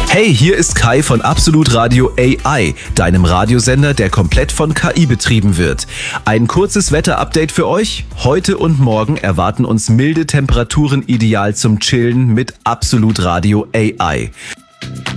Hey, hier ist Kai von Absolut Radio AI, deinem Radiosender, der komplett von KI betrieben wird. Ein kurzes Wetterupdate für euch. Heute und morgen erwarten uns milde Temperaturen ideal zum Chillen mit Absolut Radio AI.